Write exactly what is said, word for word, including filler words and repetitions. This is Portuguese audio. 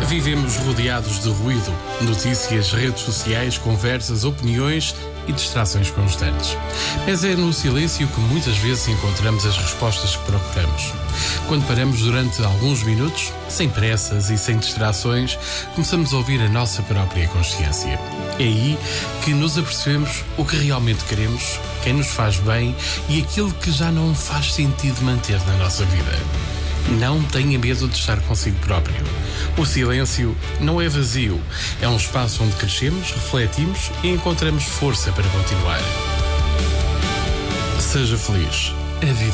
Vivemos rodeados de ruído, notícias, redes sociais, conversas, opiniões e distrações constantes. Mas é no silêncio que muitas vezes encontramos as respostas que procuramos. Quando paramos durante alguns minutos, sem pressas e sem distrações, começamos a ouvir a nossa própria consciência. É aí que nos apercebemos o que realmente queremos, quem nos faz bem e aquilo que já não faz sentido manter na nossa vida. Não tenha medo de estar consigo próprio. O silêncio não é vazio. É um espaço onde crescemos, refletimos e encontramos força para continuar. Seja feliz. A vida